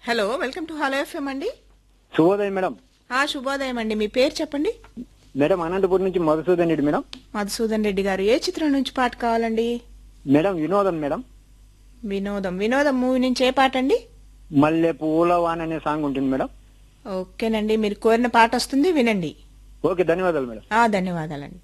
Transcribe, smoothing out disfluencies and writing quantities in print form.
Hello welcome to hello FM అండి. శుభోదయం madam. శుభోదయం అండి. మీ పేరు చెప్పండి. మేడం అనంతపురం నుంచి మధుసూదన్ రెడ్డి మేడం. మధుసూదన్ రెడ్డి గారు, ఏ చిత్రం నుంచి పాట కావాలండి? మేడం వినోదం మేడం. వినోదం. వినోదం మూవీ నుంచి ఏ పాట అండి? మల్లె పూలవాన్ అనే సాంగ్ ఉంటుంది మేడం. ఓకేనండి, మీరు కోరిన పాట వస్తుంది, వినండి. ఓకే, ధన్యవాదాలు మేడం. ధన్యవాదాలండి.